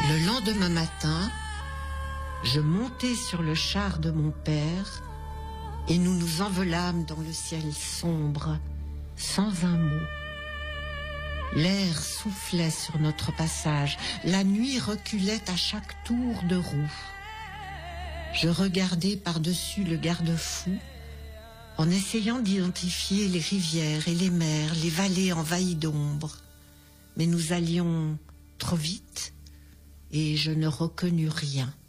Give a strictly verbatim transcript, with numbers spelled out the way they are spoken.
Le lendemain matin, je montai sur le char de mon père et nous nous envolâmes dans le ciel sombre, sans un mot. L'air soufflait sur notre passage, la nuit reculait à chaque tour de roue. Je regardais par-dessus le garde-fou, en essayant d'identifier les rivières et les mers, les vallées envahies d'ombre. Mais nous allions trop vite et je ne reconnus rien.